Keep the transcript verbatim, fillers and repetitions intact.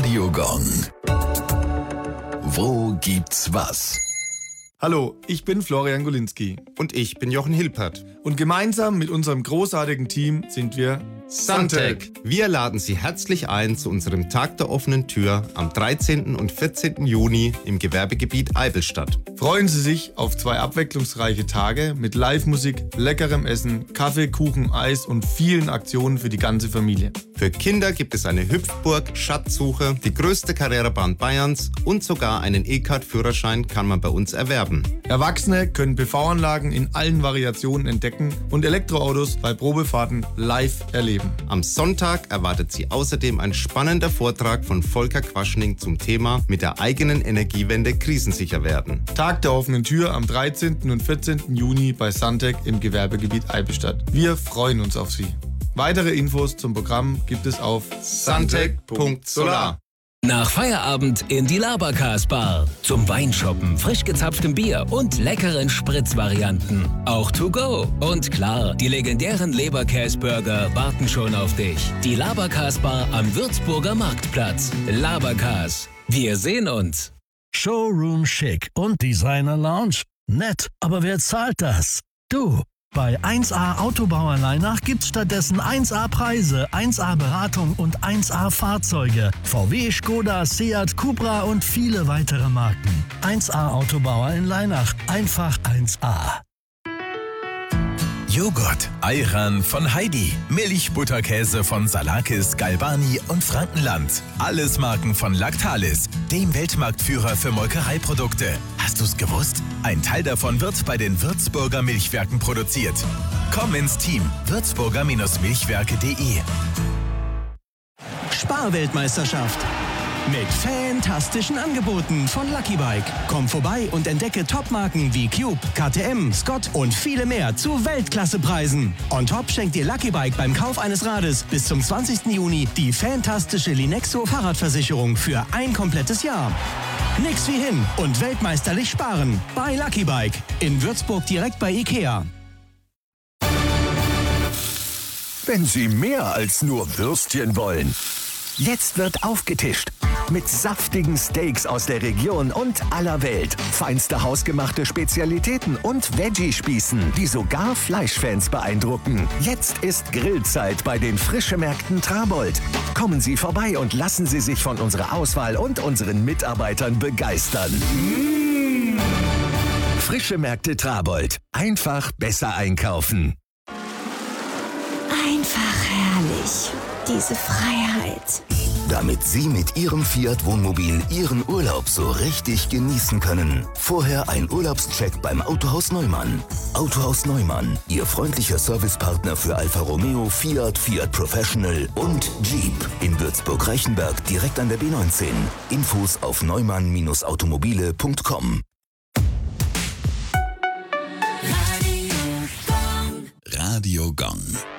Radio Gong. Wo gibt's was? Hallo, ich bin Florian Golinski. Und ich bin Jochen Hilpert. Und gemeinsam mit unserem großartigen Team sind wir Suntec. Wir laden Sie herzlich ein zu unserem Tag der offenen Tür am dreizehnten und vierzehnten Juni im Gewerbegebiet Eivelstadt. Freuen Sie sich auf zwei abwechslungsreiche Tage mit Live-Musik, leckerem Essen, Kaffee, Kuchen, Eis und vielen Aktionen für die ganze Familie. Für Kinder gibt es eine Hüpfburg, Schatzsuche, die größte Karrierebahn Bayerns und sogar einen E-Card-Führerschein kann man bei uns erwerben. Erwachsene können P V-Anlagen in allen Variationen entdecken und Elektroautos bei Probefahrten live erleben. Am Sonntag erwartet Sie außerdem ein spannender Vortrag von Volker Quaschning zum Thema mit der eigenen Energiewende krisensicher werden. Tag der offenen Tür am dreizehnten und vierzehnten Juni bei Suntec im Gewerbegebiet Eivelstadt. Wir freuen uns auf Sie. Weitere Infos zum Programm gibt es auf suntec punkt solar. Nach Feierabend in die Labercast Bar. Zum Weinshoppen, frisch gezapftem Bier und leckeren Spritzvarianten. Auch to go. Und klar, die legendären Leberkäsburger warten schon auf dich. Die Labercast Bar am Würzburger Marktplatz. Labercast. Wir sehen uns. Showroom Chic und Designer Lounge. Nett, aber wer zahlt das? Du. Bei eins A Autobauer Leinach gibt's stattdessen eins A Preise, eins A Beratung und eins A Fahrzeuge. V W, Skoda, Seat, Cupra und viele weitere Marken. eins A Autobauer in Leinach. Einfach eins A. Joghurt, Ayran von Heidi, Milch, Butterkäse von Salakis, Galbani und Frankenland. Alles Marken von Lactalis, dem Weltmarktführer für Molkereiprodukte. Hast du's gewusst? Ein Teil davon wird bei den Würzburger Milchwerken produziert. Komm ins Team würzburger Milchwerke punkt de. Sparweltmeisterschaft. Mit fantastischen Angeboten von Lucky Bike. Komm vorbei und entdecke Topmarken wie Cube, K T M, Scott und viele mehr zu Weltklassepreisen. On top schenkt dir Lucky Bike beim Kauf eines Rades bis zum zwanzigsten Juni die fantastische Linexo Fahrradversicherung für ein komplettes Jahr. Nix wie hin und weltmeisterlich sparen bei Lucky Bike. In Würzburg direkt bei Ikea. Wenn Sie mehr als nur Würstchen wollen. Jetzt wird aufgetischt. Mit saftigen Steaks aus der Region und aller Welt. Feinste hausgemachte Spezialitäten und Veggie-Spießen, die sogar Fleischfans beeindrucken. Jetzt ist Grillzeit bei den Frischemärkten Trabold. Kommen Sie vorbei und lassen Sie sich von unserer Auswahl und unseren Mitarbeitern begeistern. Mmh. Frischemärkte Trabold. Einfach besser einkaufen. Einfach herrlich. Diese Freiheit. Damit Sie mit Ihrem Fiat Wohnmobil Ihren Urlaub so richtig genießen können. Vorher ein Urlaubscheck beim Autohaus Neumann. Autohaus Neumann, Ihr freundlicher Servicepartner für Alfa Romeo, Fiat, Fiat Professional und Jeep. In Würzburg-Reichenberg direkt an der B neunzehn. Infos auf neumann Bindestrich automobile punkt com. Radio Gong.